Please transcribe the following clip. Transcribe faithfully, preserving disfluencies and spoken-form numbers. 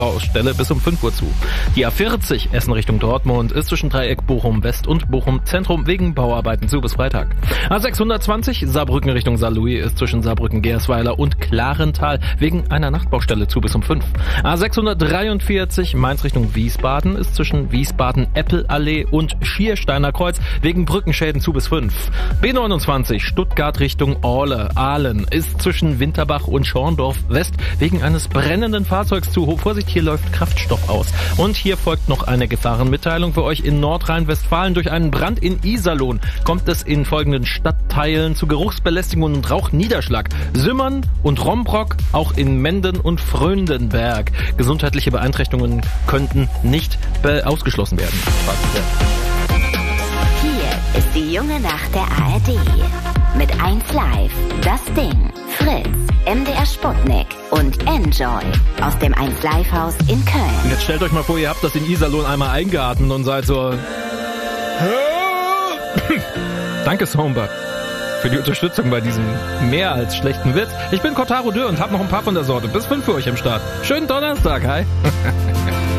Baustelle bis um fünf Uhr zu. Die A vierzig Essen Richtung Dortmund ist zwischen Dreieck Bochum West und Bochum Zentrum wegen Bauarbeiten zu bis Freitag. A sechshundertzwanzig Saarbrücken Richtung Saarlouis ist zwischen Saarbrücken-Gersweiler und Klarental wegen einer Nachtbaustelle zu bis um fünf. A sechshundertdreiundvierzig Mainz Richtung Wiesbaden ist zwischen Wiesbaden-Eppelallee und Schiersteiner Kreuz wegen Brückenschäden zu bis fünf. B neunundzwanzig Stuttgart Richtung Orle Aalen ist zwischen Winterbach und Schorndorf West wegen eines brennenden Fahrzeugs zu hoch. Vorsicht, hier läuft Kraftstoff aus. Und hier folgt noch eine Gefahrenmitteilung für euch in Nordrhein-Westfalen. Durch einen Brand in Iserlohn kommt es in folgenden Stadtteilen zu Geruchsbelästigung und Rauchniederschlag. Sümmern und Rombrock, auch in Menden und Fröndenberg. Gesundheitliche Beeinträchtigungen könnten nicht be- ausgeschlossen werden. Hier ist die junge Nacht der A R D. Mit eins Live, das Ding, Fritz, M D R Sputnik und Enjoy aus dem eins Live Haus in Köln. Und jetzt stellt euch mal vor, ihr habt das in Iserlohn einmal eingeatmet und seid so... Danke, Soundbug, für die Unterstützung bei diesem mehr als schlechten Witz. Ich bin Kotaro Dürr und hab noch ein paar von der Sorte. Bis fünf für euch im Start. Schönen Donnerstag, hi.